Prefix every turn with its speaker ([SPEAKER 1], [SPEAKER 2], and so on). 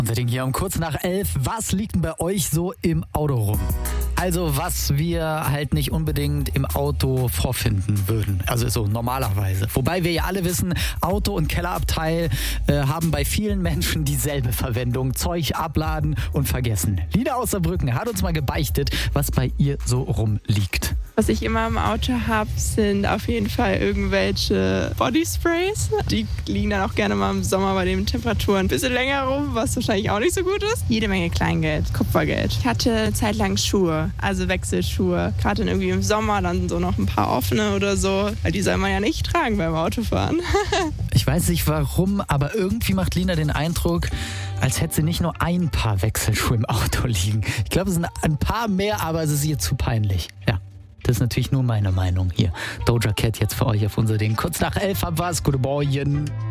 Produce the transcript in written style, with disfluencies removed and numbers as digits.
[SPEAKER 1] Unser Ding hier um kurz nach 11. Was liegt denn bei euch so im Auto rum? Also was wir halt nicht unbedingt im Auto vorfinden würden. Also so normalerweise. Wobei wir ja alle wissen, Auto und Kellerabteil haben bei vielen Menschen dieselbe Verwendung. Zeug abladen und vergessen. Lina aus Saarbrücken hat uns mal gebeichtet, was bei ihr so rumliegt.
[SPEAKER 2] Was ich immer im Auto habe, sind auf jeden Fall irgendwelche Bodysprays. Die liegen dann auch gerne mal im Sommer bei den Temperaturen ein bisschen länger rum, was wahrscheinlich auch nicht so gut ist. Jede Menge Kleingeld, Kupfergeld. Ich hatte eine Zeit lang Schuhe, also Wechselschuhe. Gerade dann irgendwie im Sommer dann so noch ein paar offene oder so. Weil die soll man ja nicht tragen beim Autofahren.
[SPEAKER 1] Ich weiß nicht warum, aber irgendwie macht Lina den Eindruck, als hätte sie nicht nur ein Paar Wechselschuhe im Auto liegen. Ich glaube, es sind ein paar mehr, aber es ist ihr zu peinlich. Ja. Das ist natürlich nur meine Meinung hier. Doja Cat jetzt für euch auf unser Ding. Kurz nach 11 war es. Gute Morgen.